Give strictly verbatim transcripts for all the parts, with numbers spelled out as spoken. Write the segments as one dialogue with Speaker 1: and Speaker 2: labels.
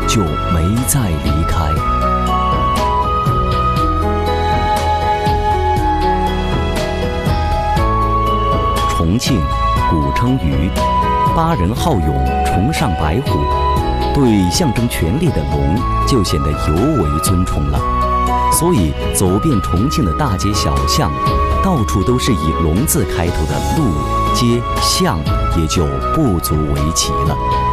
Speaker 1: 就没再离开。重庆古称渝，巴人好勇，崇尚白虎，对象征权力的龙就显得尤为尊崇了。所以走遍重庆的大街小巷，到处都是以龙字开头的路、街、巷，也就不足为奇了。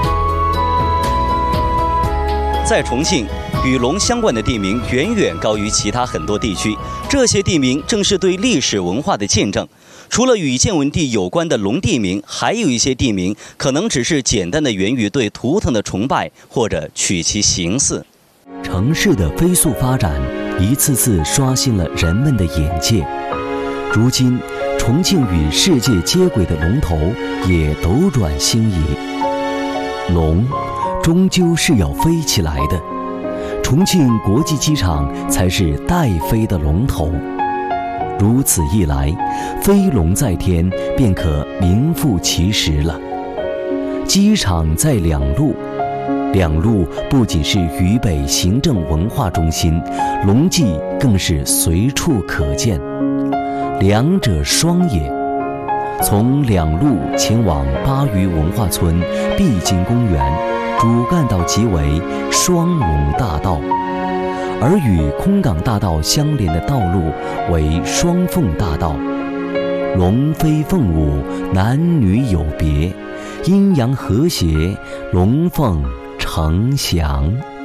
Speaker 1: 在重庆，与龙相关的地名远远高于其他很多地区，这些地名正是对历史文化的见证。除了与建文帝有关的龙地名，还有一些地名可能只是简单的源于对图腾的崇拜，或者取其形似。城市的飞速发展，一次次刷新了人们的眼界。如今，重庆与世界接轨的龙头也斗转星移。龙终究是要飞起来的，重庆国际机场才是待飞的龙头。如此一来，飞龙在天便可名副其实了。机场在两路，两路不仅是渝北行政文化中心，龙迹更是随处可见，两者双也。从两路前往巴渝文化村必经公园，主干道即为双龙大道，而与空港大道相连的道路为双凤大道。龙飞凤舞，男女有别，阴阳和谐，龙凤呈祥。